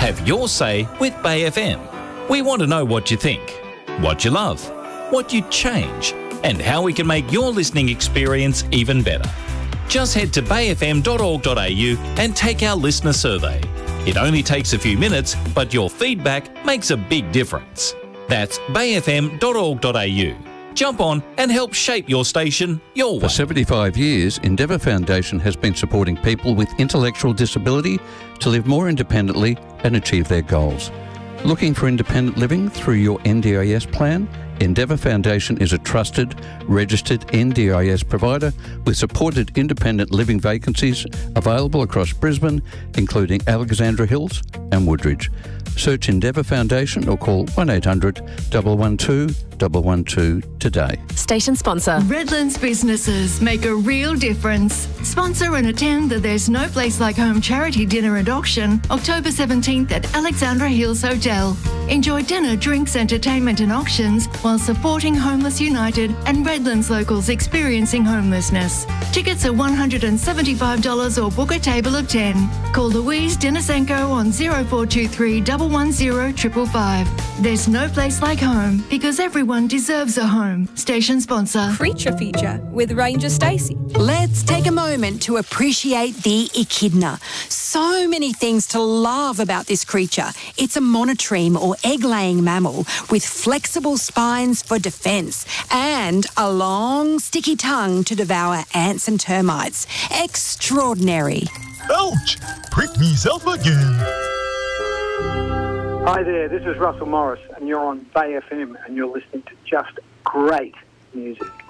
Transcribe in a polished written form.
Have your say with Bay FM. We want to know what you think, what you love, what you'd change, and how we can make your listening experience even better. Just head to bayfm.org.au and take our listener survey. It only takes a few minutes, but your feedback makes a big difference. That's bayfm.org.au. Jump on and help shape your station your way. For 75 years, Endeavour Foundation has been supporting people with intellectual disability to live more independently and achieve their goals. Looking for independent living through your NDIS plan? Endeavour Foundation is a trusted, registered NDIS provider with supported independent living vacancies available across Brisbane, including Alexandra Hills and Woodridge. Search Endeavour Foundation or call 1800 112 112 today. Station sponsor. Redlands businesses make a real difference. Sponsor and attend the There's No Place Like Home charity dinner and auction, October 17th at Alexandra Hills Hotel. Enjoy dinner, drinks, entertainment and auctions while supporting Homeless United and Redlands locals experiencing homelessness. Tickets are $175 or book a table of 10. Call Louise Denisenko on 0423 110 555. There's no place like home because everyone deserves a home. Station sponsor. Creature Feature with Ranger Stacey. Let's take a moment to appreciate the echidna. So many things to love about this creature. It's a monotreme or egg-laying mammal with flexible spines for defence and a long, sticky tongue to devour ants and termites. Extraordinary. Ouch! Prick meself again. Hi there, this is Russell Morris and you're on Bay FM and you're listening to just great music.